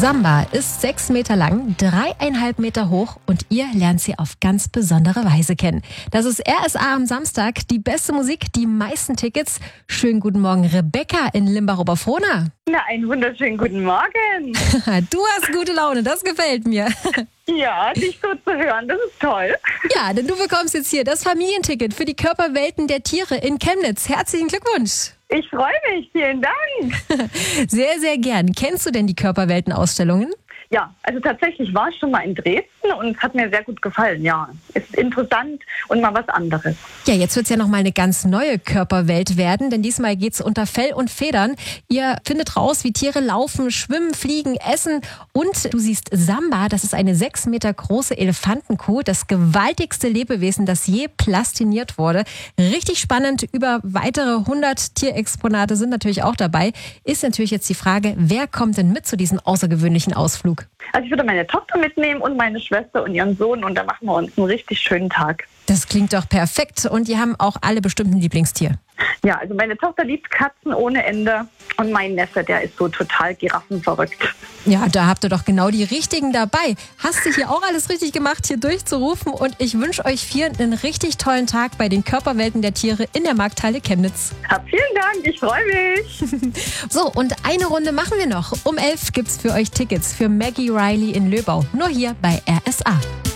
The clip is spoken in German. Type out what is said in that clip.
Samba ist 6 Meter lang, 3,5 Meter hoch und ihr lernt sie auf ganz besondere Weise kennen. Das ist RSA am Samstag, die beste Musik, die meisten Tickets. Schönen guten Morgen, Rebecca in Limbach-Oberfrohna. Na, einen wunderschönen guten Morgen. Du hast gute Laune, das gefällt mir. Ja, dich so zu hören, das ist toll. Ja, denn du bekommst jetzt hier das Familienticket für die Körperwelten der Tiere in Chemnitz. Herzlichen Glückwunsch. Ich freue mich, vielen Dank. Sehr, sehr gern. Kennst du denn die Körperwelten-Ausstellungen? Ja, also tatsächlich war ich schon mal in Dresden und es hat mir sehr gut gefallen, ja. Ist interessant und mal was anderes. Ja, jetzt wird es ja nochmal eine ganz neue Körperwelt werden, denn diesmal geht es unter Fell und Federn. Ihr findet raus, wie Tiere laufen, schwimmen, fliegen, essen und du siehst Samba, das ist eine 6 Meter große Elefantenkuh, das gewaltigste Lebewesen, das je plastiniert wurde. Richtig spannend, über weitere 100 Tierexponate sind natürlich auch dabei. Ist natürlich jetzt die Frage, wer kommt denn mit zu diesem außergewöhnlichen Ausflug? Also ich würde meine Tochter mitnehmen und meine Schwester und ihren Sohn und da machen wir uns einen richtig schönen Tag. Das klingt doch perfekt und die haben auch alle bestimmt ein Lieblingstier. Ja, also meine Tochter liebt Katzen ohne Ende und mein Neffe, der ist so total giraffenverrückt. Ja, da habt ihr doch genau die Richtigen dabei. Hast du hier auch alles richtig gemacht, hier durchzurufen und ich wünsche euch 4 einen richtig tollen Tag bei den Körperwelten der Tiere in der Markthalle Chemnitz. Vielen Dank, ich freue mich. So, und eine Runde machen wir noch. Um 11 gibt's für euch Tickets für Maggie Riley in Löbau. Nur hier bei RSA.